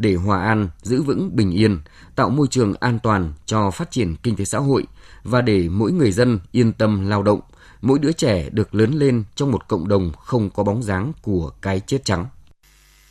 để hòa an, giữ vững bình yên, tạo môi trường an toàn cho phát triển kinh tế xã hội và để mỗi người dân yên tâm lao động, mỗi đứa trẻ được lớn lên trong một cộng đồng không có bóng dáng của cái chết trắng.